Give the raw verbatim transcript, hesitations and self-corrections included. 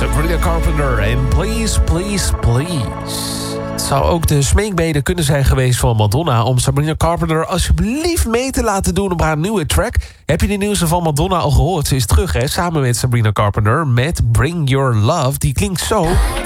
Sabrina Carpenter en Please, Please, Please. Het zou ook de smeekbede kunnen zijn geweest van Madonna... om Sabrina Carpenter alsjeblieft mee te laten doen op haar nieuwe track. Heb je die nieuws van Madonna al gehoord? Ze is terug, hè, samen met Sabrina Carpenter met Bring Your Love. Die klinkt zo...